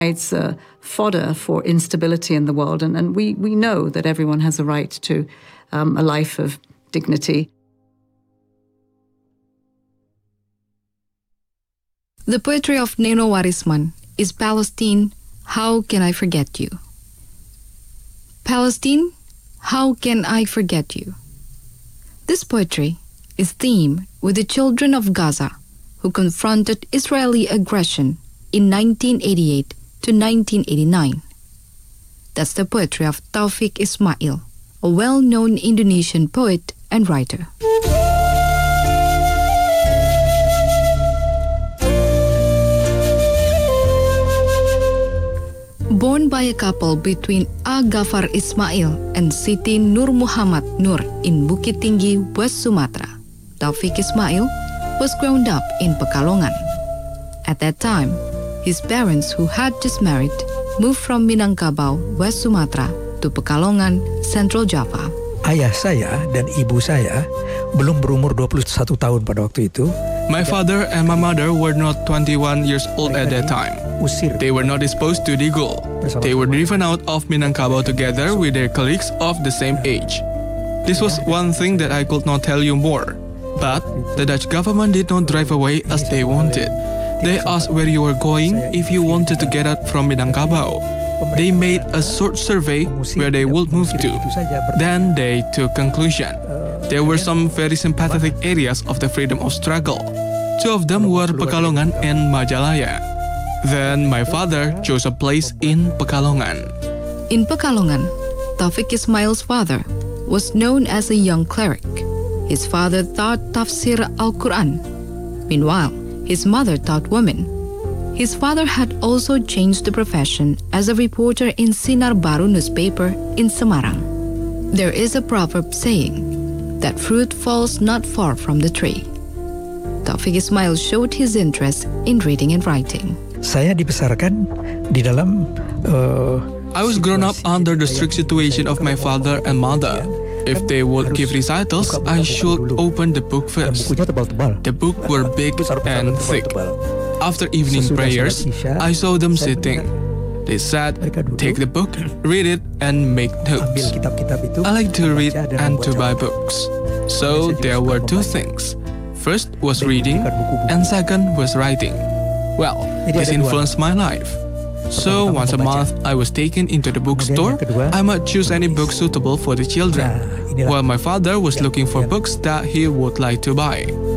It's fodder for instability in the world, and we know that everyone has a right to a life of dignity. The poetry of Neno Warisman is Palestine, How Can I Forget You? Palestine, how can I forget you? This poetry is themed with the children of Gaza who confronted Israeli aggression in 1988 to 1989. That's the poetry of Taufik Ismail, a well-known Indonesian poet and writer. Born by a couple between A. Ghaffar Ismail and Siti Nur Muhammad Nur in Bukit Tinggi, West Sumatra, Taufik Ismail was grown up in Pekalongan. At that time, his parents, who had just married, moved from Minangkabau, West Sumatra, to Pekalongan, Central Java. Ayah saya dan ibu saya belum berumur 21 tahun pada waktu itu. My father and my mother were not 21 years old at that time. They were not disposed to Digul. They were driven out of Minangkabau together with their colleagues of the same age. This was one thing that I could not tell you more. But the Dutch government did not drive away as they wanted. They asked where you were going if you wanted to get out from Minangkabau. They made a short survey where they would move to. Then they took conclusion. There were some very sympathetic areas of the freedom of struggle. Two of them were Pekalongan and Majalaya. Then my father chose a place in Pekalongan. In Pekalongan, Taufik Ismail's father was known as a young cleric. His father taught tafsir Al-Quran. Meanwhile, his mother taught women. His father had also changed the profession as a reporter in Sinar Baru newspaper in Semarang. There is a proverb saying that fruit falls not far from the tree. Taufik Ismail showed his interest in reading and writing. Saya dibesarkan di dalam I was grown up under the strict situation of my father and mother. If they would give recitals, I should open the book first. The book were big and thick. After evening prayers, I saw them sitting. They said, take the book, read it, and make notes. I like to read and to buy books. So there were two things. First was reading, and second was writing. Well, this influenced my life. So once a month, I was taken into the bookstore. I might choose any book suitable for the children, while my father was looking for books that he would like to buy.